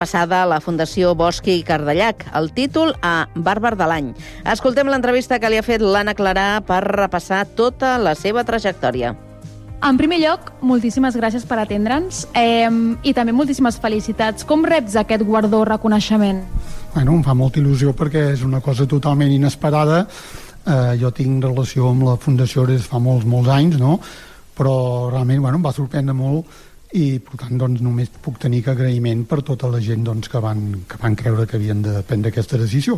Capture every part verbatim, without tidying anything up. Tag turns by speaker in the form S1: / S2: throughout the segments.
S1: passada a la Fundació Bosch i Cardellac, el títol a Bàrbar de l'any. Escoltem l'entrevista que li ha fet l'Anna Clarà per repassar tota la seva trajectòria.
S2: En primer lloc, moltíssimes gràcies per atendre'ns eh, i també moltíssimes felicitats. Com reps aquest guardó reconeixement?
S3: Bueno, em fa molta il·lusió perquè és una cosa totalment inesperada. Eh, jo tinc relació amb la Fundació des de fa molts, molts anys, no? Però realment bueno, em va sorprendre molt i per tant doncs, només puc tenir que agraïment per tota la gent doncs, que, van, que van creure que havien de prendre aquesta decisió.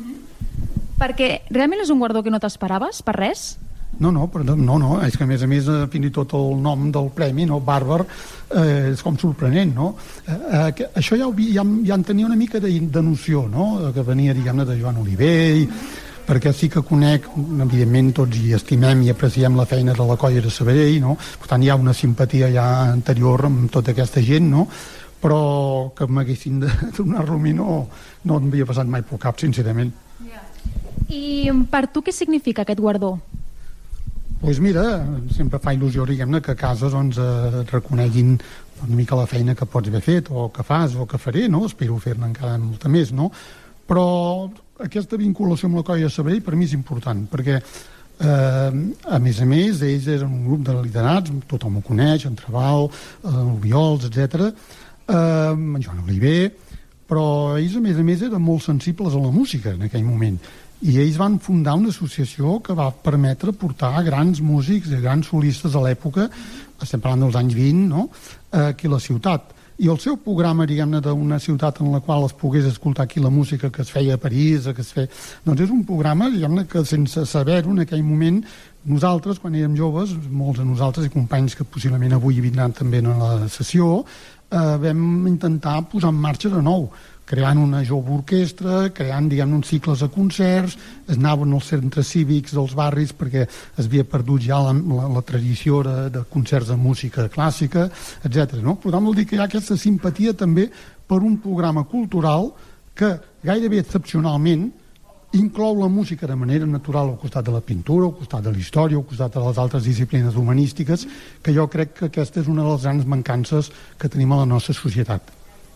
S2: Mm-hmm. Perquè realment és un guardó que no t'esperaves, per res?
S3: No, no, però no, no, és que a més a més eh, fins i tot el nom del premi, no, Bàrbar, eh, és com sorprenent, no? Eh, eh, que, això ja, ho vi, ja, ja en tenia una mica de, de noció, no? Que venia, diguem-ne, de Joan Oliver, i, perquè sí que conec, evidentment tots hi estimem i apreciem la feina de la Colla de Sabadell, no? Per tant hi ha una simpatia ja anterior amb tota aquesta gent, no? Però que m'haguessin de donar-lo a mi no, no em havia passat mai pel cap, sincerament.
S2: Yeah. I per tu què significa aquest guardó?
S3: Doncs pues mira, sempre fa il·lusió, diguem-ne, que a casa doncs, eh, et reconeguin una mica la feina que pots haver fet o que fas o que faré, no? Espero fer-ne encara molta més, no? Però aquesta vinculació amb la Colla de Sabadell per mi és important, perquè eh, a més a més ells eren un grup de liderats, tothom ho coneix, en Trabal, en Obiols, etcètera, eh, en Joan Oliver, però ells a més a més eren molt sensibles a la música en aquell moment, i ells van fundar una associació que va permetre portar grans músics i grans solistes a l'època, estem parlant dels anys vint, no? Aquí a la ciutat. I el seu programa, diguem-ne, d'una ciutat en la qual es pogués escoltar aquí la música que es feia a París, que es feia... doncs és un programa, diguem-ne, que sense saber-ho en aquell moment, nosaltres, quan érem joves, molts de nosaltres i companys que possiblement avui vindran també a la sessió, eh, vam intentar posar en marxa de nou, creant una jove orquestra, creant, diguem-ne, uns cicles de concerts, es anaven als centres cívics dels barris perquè es havia perdut ja la, la, la tradició de, de concerts de música clàssica, etcètera. No? Per tant, vol dir que hi ha aquesta simpatia també per un programa cultural que gairebé excepcionalment inclou la música de manera natural al costat de la pintura, al costat de la història, al costat de les altres disciplines humanístiques, que jo crec que aquesta és una de les grans mancances que tenim a la nostra societat.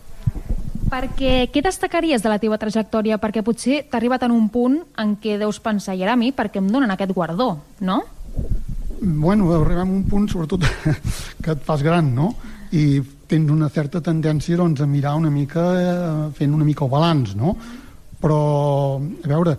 S2: Perquè què destacaries de la teva trajectòria? Perquè potser t'ha arribat en un punt en què deus pensar, i ara a mi, per què em donen aquest guardó, no?
S3: Bueno, arribem a un punt, sobretot, que et fas gran, no? I tens una certa tendència, doncs, a mirar una mica, fent una mica el balanç, no? Però, a veure,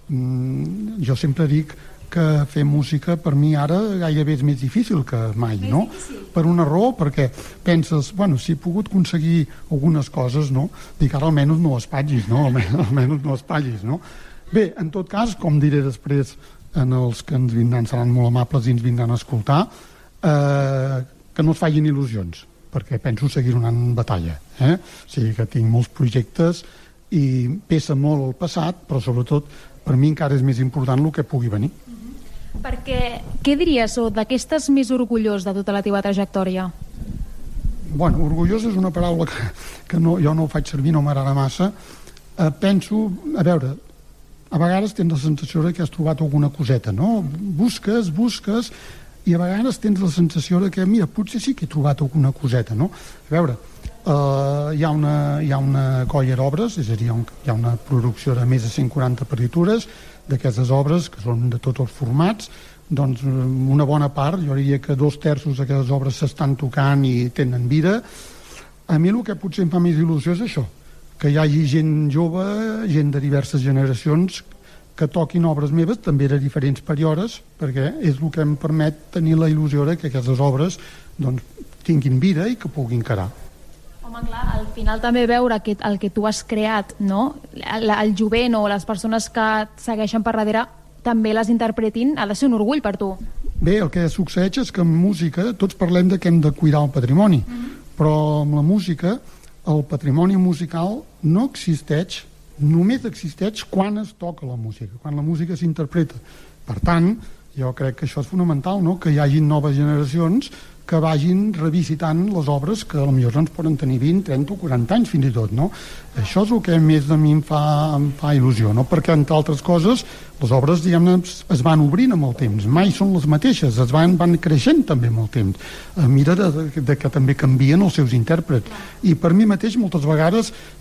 S3: jo sempre dic que fer música per mi ara gairebé és més difícil que mai, no? Per una raó, perquè penses, bueno, si he pogut aconseguir algunes coses, no? Dic, ara almenys no espatllis, no? Almenys no espatllis, no? Bé, en tot cas, com diré després en els que ens vindran, seran molt amables i ens vindran a escoltar, eh, que no es facin il·lusions, perquè penso seguir donant batalla, eh? O sigui que tinc molts projectes i pesa molt el passat, però sobretot per mi encara és més important el que pugui venir.
S2: Perquè, què diries, o de què estàs més orgullós de tota la teva trajectòria?
S3: Bueno, orgullós és una paraula que, que no, jo no ho faig servir, no m'agrada massa. Eh, penso, a veure, a vegades tens la sensació que has trobat alguna coseta, no? Busques, busques, i a vegades tens la sensació que, mira, potser sí que he trobat alguna coseta, no? A veure, eh, hi ha una, hi ha una colla d'obres, és a dir, hi ha una producció de més de cent quaranta partitures, d'aquestes obres, que són de tots els formats, doncs una bona part, jo diria que dos terços d'aquestes obres s'estan tocant i tenen vida. A mi el que potser em fa més il·lusió és això, que hi hagi gent jove, gent de diverses generacions, que toquin obres meves, també de diferents períodes, perquè és el que em permet tenir la il·lusió de que aquestes obres doncs, tinguin vida i que puguin quedar.
S2: Home, clar, al final també veure que el que tu has creat, no? El, el jovent o les persones que et segueixen per darrere també les interpretin, ha de ser un orgull per tu.
S3: Bé, el que succeeix és que en música tots parlem de que hem de cuidar el patrimoni, mm-hmm. però amb la música el patrimoni musical no existeix, només existeix quan es toca la música, quan la música s'interpreta. Per tant, jo crec que això és fonamental, no? Que hi hagi noves generacions que vagin revisitant les obres que potser ens poden tenir vint, trenta o quaranta anys fins i tot, no? Això és el que més a mi em fa, em fa il·lusió, no? Perquè, entre altres coses, les obres, diguem-ne, es van obrint amb el temps, mai són les mateixes, es van, van creixent també amb el temps, a mira de, de que també canvien els seus intèrprets. I per mi mateix, moltes vegades,